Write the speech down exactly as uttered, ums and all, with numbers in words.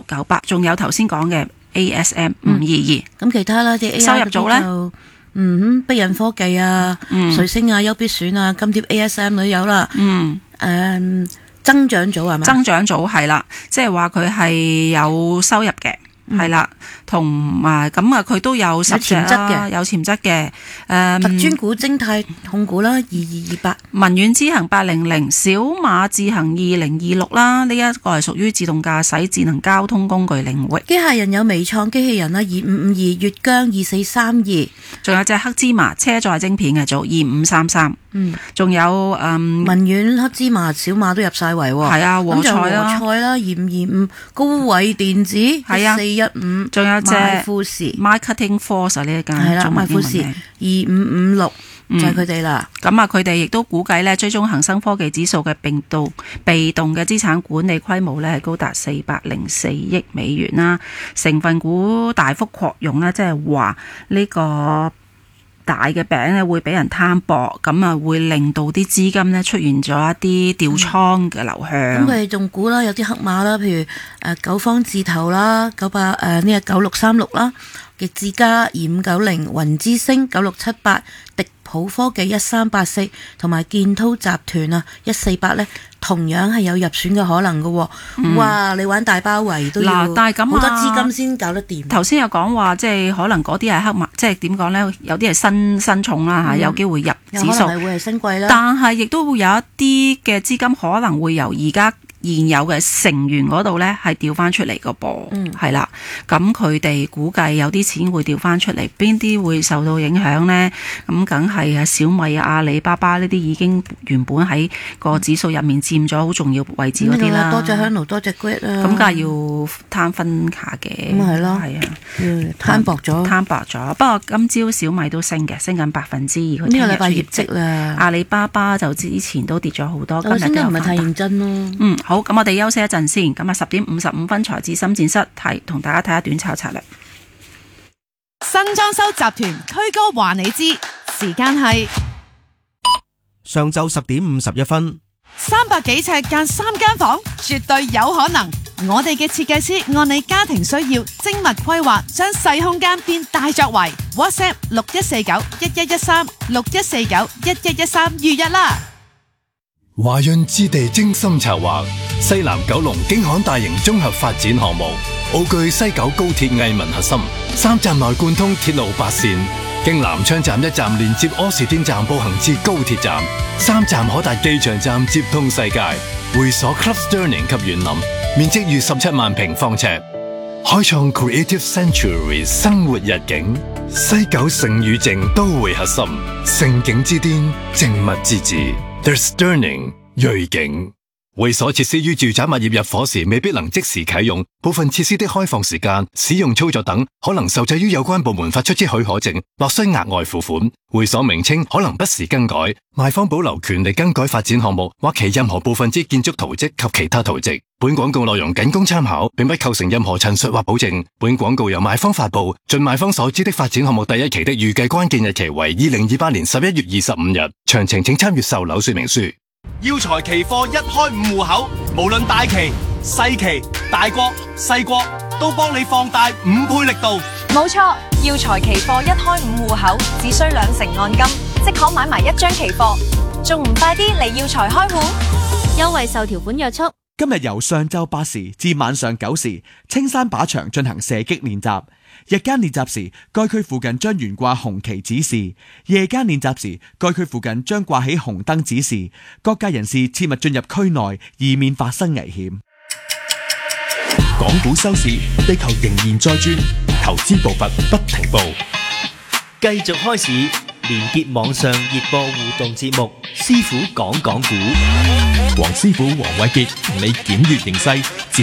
六九八，仲有頭先講嘅 A S M 五二二。 咁其他啦，啲 A I 收入組咧， 嗯哼，碧印科技啊、 嗯、 瑞星啊、優必選啊、金蝶 A S M 都有啦。 嗯， 誒、嗯，增長組係咪？ 增長組係啦，即係話佢係有收入嘅。係啦，同埋咁啊，佢都有十隻啦，有潛質嘅。誒， 特專股晶泰控股啦，二二二八， 文遠之行八零零，小馬智行二零二六啦，呢一個係屬於自動駕駛智能交通工具領域。 機械人有微創機器人啦，二五五二，粵江二四三二， 仲有隻黑芝麻車載晶片嘅做二五三三。嗯，仲有誒、嗯、 文遠黑芝麻小馬都入晒圍喎。 係啊，和菜啦， 和菜啦，二五二五，高偉電子係啊，四一五， 仲有隻麥富時 My Cutting Force 呢一間係啦，麥富時二五五六就係佢哋啦。 咁啊，佢哋亦都估計咧，追蹤恒生科技指數嘅並動被動嘅資產管理規模咧係高達四百零四億美元啦，成分股大幅擴容啦，即係話呢個大嘅餅咧會俾人攤薄，咁啊會令到啲資金咧出現咗一啲調倉嘅流向。 咁佢哋仲估啦，有啲黑馬啦，譬如誒九方字頭啦，九百誒呢個九六三六啦，極智家二五九零，雲之星九六七八，迪普科技一三八四，同埋建滔集團啊一四八咧，同樣係有入選嘅可能嘅喎。嗯、哇！你玩大包圍都要好多資金先搞得掂。 頭先有講話，即係可能嗰啲係黑馬，即係點講呢？有啲係新新重啦嚇，嗯、有機會入指數， 有可能係會係新貴啦。 但係亦都會有一啲嘅資金可能會由而家現有嘅成員嗰度呢係調翻出嚟個噃，係啦、嗯。咁佢哋估計有啲錢會調翻出嚟，邊啲會受到影響呢？咁梗係啊，小米啊、阿里巴巴呢啲已經原本喺個指數入面佔咗好重要位置嗰啲啦。 多隻香爐，多隻 Grid 啊。 咁梗係要攤分下嘅。 咁係咯， 係啊， 攤薄咗， 攤薄咗。不過今朝小米都升嘅，升緊百分之二。 呢個禮拜業績啦。 阿里巴巴就之前都跌咗好多，今日都唔係太認真咯。 嗯，好，咁我哋休息一陣先。咁啊，十點五十五分財智深戰室睇，同大家睇下短炒策略。 新裝修集團區哥話你知，時間係上晝十點五十一分。 三百幾尺間三間房，絕對有可能。我哋嘅設計師按你家庭需要精密規劃，將細空間變大作為。WhatsApp 六一四九一一一三六一四九一一一三預約啦。 華潤置地精心策劃，西南九龍京杭大型綜合發展項目，奧據西九高鐵藝文核心，三站內貫通鐵路八線，經南昌站一站連接柯士甸站步行至高鐵站，三站可達機場站接通世界。會所 Club Sterling 及園林，面積逾十七萬平方尺，開創 Creative Sanctuary 生活日景。西九盛與靜都會核心，盛景之巔，靜物之至。The Sterling 瑞景會所設施於住宅物業入伙時未必能即時啟用，部分設施的開放時間、使用操作等可能受制於有關部門發出之許可證，或需額外付款。會所名稱可能不時更改，賣方保留權利更改發展項目或其任何部分之建築圖則及其他圖則。本廣告內容僅供參考，並不構成任何陳述或保證。本廣告由賣方發布，盡賣方所知的發展項目第一期的預計關鍵日期為二零二八年十一月二十五日。詳情請參閱售樓說明書。 耀才期貨一開五戶口，無論大期、細期、大國、細國，都幫你放大五倍力度。 冇錯，耀才期貨一開五戶口，只需兩成按金，即可買埋一張期貨，仲唔快啲嚟耀才開戶？優惠受條款約束。 今日由上晝八時至晚上九時，青山靶場進行射擊練習。日間練習時，該區附近將懸掛紅旗指示；夜間練習時，該區附近將掛起紅燈指示。各界人士切勿進入區內，以免發生危險。 港股收市，地球仍然在轉，投資步伐不停步。 繼續開市，連結網上熱播互動節目，師傅講講股。 黃師傅黃偉傑同你檢閱形勢。